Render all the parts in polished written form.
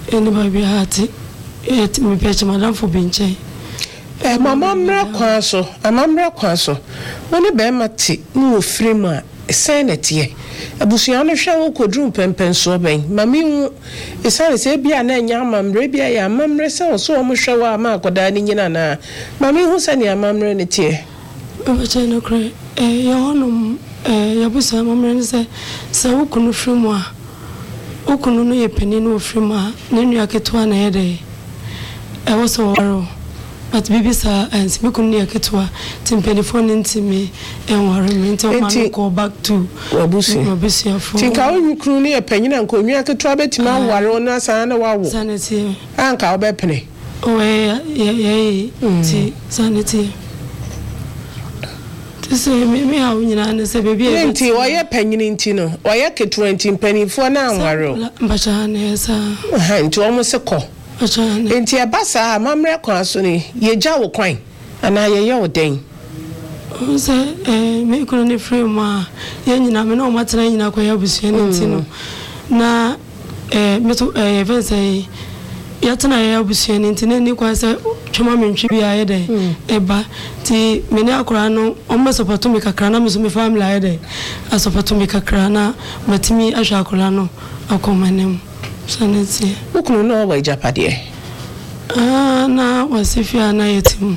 anybody be hearty. It me page madam for binche. Mama mra kwaso, amamra kwaso. Woni be mate no free ma senate ye. Abusua no hwa wo kodru pempen so ben. Mami hu esane se bia na nya amamre bia ya amamre se so o mo hwa wa ma akoda ni nyina na. Mami hu sane amamre ne tie. Obache no kre ya honum ya busa amamre ne se wo kunu free mu a. Wo kunu no ye pani no free mu a ne nua keto na ye de. E wo so waro. But baby sir and me couldn't ketwa timpelifone into me and worry me until go back to Wabusi. Think how you crew near penny and come here to trouble to my warona sana wow. Sanity. Uncle Bepenny. Oh, sanity. To say me how you say baby. Ain't why a penny in Tino, why a kit 20 penny for an hour. But hand to almost a call. Enti abasa mamre kwaso ni ye gya wo kwan ana ye ye wo den o se me kono ne free ma ye nyina me no matena nyina kwa ya busua ne ti no na me to fense ya tena ya busua ne ti ne ni kwa se twoma me ntwi bia ye de eba ti me ne akora no o me support me kakra na me so me family ye de a support me kakra na matimi ahwa akora no akomanem sanity. Ukunu no wa Japade. Na wasifia na yetimu.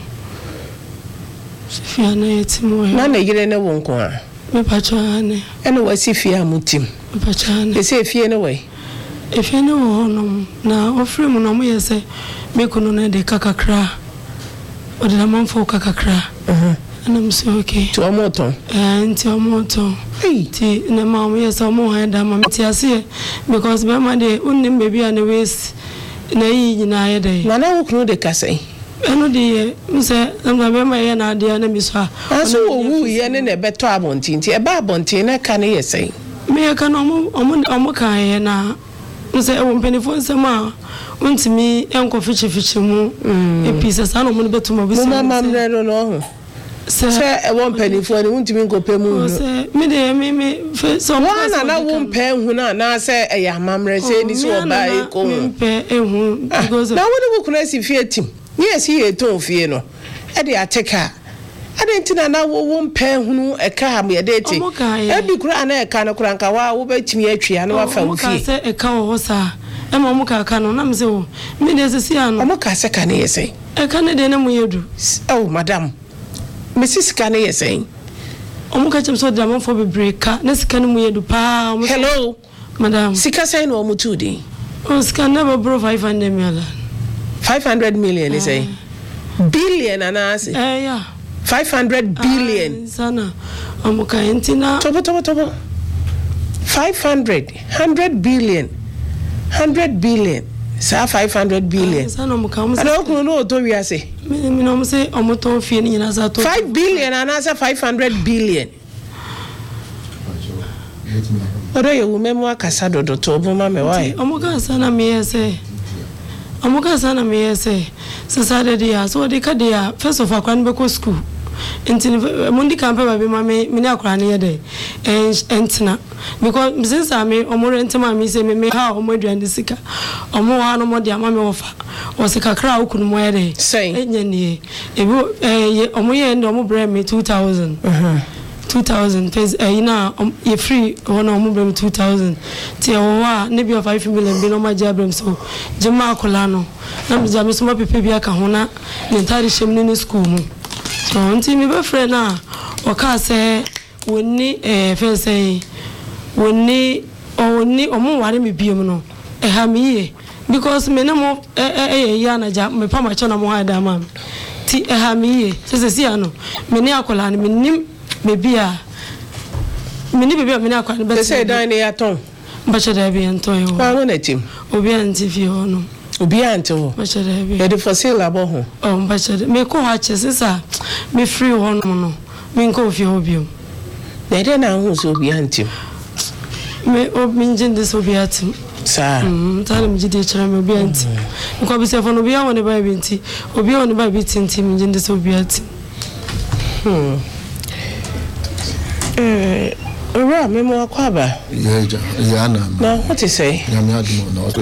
Sifia na yetimu. Na na yire na wonko a. Me pacho ane. Ene wasifia mutim. Me pacho ane. Ese efie ne we. Efie ne wo no na ofre mu no mo yese me kunu na de kakakra. Ode na manfo kakakra. Ana mse okay. To amoton. Nti amoton. Ti na ma mo yesa mo ha da ma ti ase because be ma de unnim baby an waste na yi nyina ye de. Na na wukunu de kasai. Eno de mse na be ma ye na de na mi so a. Aso wo wu ye ne na beto abontin ti e ba abontin na ka ne yesai. Me ka no omo ka ye na mse e wo mpenifo nsema untimi enko fichi mu episa sa no mo beto ma bi so. Mo mamre no ho. Se e won penifo ni untimi nkope mu. Se me de me so na won pe hu na se e ya mamre se ni so oba e ko. Me pe ehu because na woni bu kuna si fie tim. Ni esi e ton fie no. E de ateka. Adentina na won pe hu e ka am ye de ti. E bi kura na e ka na kura nka wa wo betimi atwia na wa fa fie. Ka se e ka wo sa. E ma mu ka no na me se wo. Me de se si ano. Mo ka se ka ne yese. E ka ne de na mu yedu. Oh madam. Mrs. Kane is saying, Omo catch so diamond for be breaker. Next can we do pa. Hello, madam. Sika say no mutudi. Oh, scan never bro 500 million. 500 million is a billion and as yeah. 500 billion. Sana. Omo ka entina. Tobo. 100 billion. 100 billion. Sa 500 billion. Sana omo ka. Ana okunu no to wi ase. Me no say omo ton fie ni nyina za to 5 billion and as 500 billion. Odo ye wo memu akasa dodo to obuma me why. Omo ka sana me yese. Omo ka sana me yese. Sasa de dia so de ka dia first of all kwan be ko school. Entini mundi kampe ba be ma me ni akora ne ye de. Entina because since I me omo rent ma me say me ha omo aduane sika. Omo wa no mo dia ma me ofa. O se kakra okunu mo ye de. Enya ni ebi omo ye ndo omo bre me 2000. 2000 pes na ye free one omo bre me 2000. Ti o wa ne bi of 5 million bi no ma jabrem so. Jema akola no. Na me ja me so ma pepe bi aka ho na ne ntari shem ni school mu. So unti me be friend na o ka se woni fense woni omo ware me biem no ha me ye because me na mo ya na ja me pa ma cho na mo ha da ma ti ha me ye se si ano me ni akola ni me nim me bia me ni bia me ni akola be se dan ni aton ba che da bi enton yo ba no na tim obi anti fi ho no obi anti ho ba che da bi e de for sale abo ho ba che me ko ha che sisa me free ho no me ko fi ho biom na de na hu so obi anti me obinjin this obi atim sa tell me jide chira me obi anti nko bi se fo no obi awon ne ba bi nti obi awon ne ba bi tinti me jinde this obi atim ora me mo akwaba yeah na what you say ya me adimo na